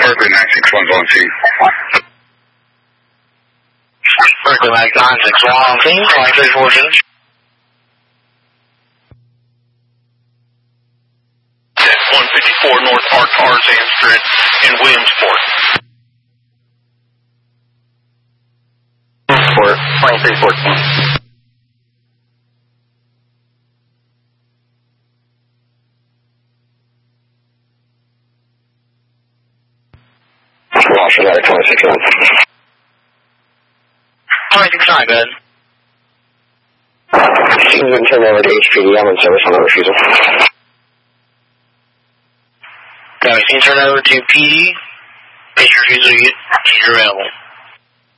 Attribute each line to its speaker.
Speaker 1: Berkeley 961 on scene.
Speaker 2: Berkeley 961 on scene, 2314.
Speaker 3: 154 North Tarzan Street in Williamsport.
Speaker 2: 2314.
Speaker 1: Lost another 269.
Speaker 2: 269, good.
Speaker 1: You can turn over to HPD. I'm in service on the refusal.
Speaker 2: Can you turn over to PD? Page refusal, you're available.